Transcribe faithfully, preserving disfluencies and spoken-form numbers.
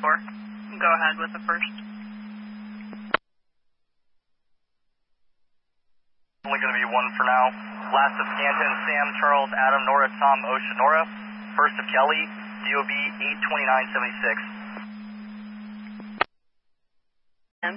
four. Go ahead with the first. Only going to be one for now. Last of Stanton, Sam, Charles, Adam, Nora, Tom, Ocean, Nora. First of Kelly, D O B eight twenty-nine seventy-six.